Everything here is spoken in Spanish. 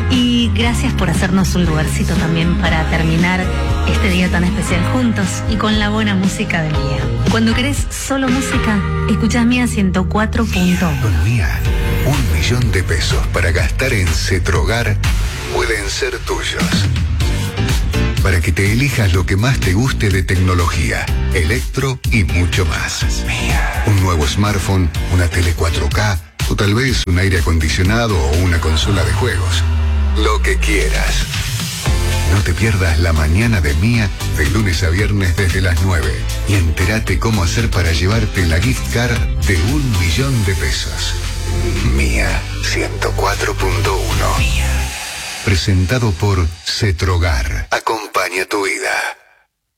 Y gracias por hacernos un lugarcito también para terminar este día tan especial juntos y con la buena música de Mía. Cuando querés solo música, escuchás Mía 104.1. Con Mía, 1.000.000 de pesos para gastar en Cetrogar pueden ser tuyos. Para que te elijas lo que más te guste de tecnología, electro y mucho más. Un nuevo smartphone, una tele 4K o tal vez un aire acondicionado o una consola de juegos. Lo que quieras. No te pierdas la mañana de Mía de lunes a viernes desde las 9 y entérate cómo hacer para llevarte la gift card de 1.000.000 de pesos. Mía 104.1. Presentado por Cetrogar. Acompaña tu vida.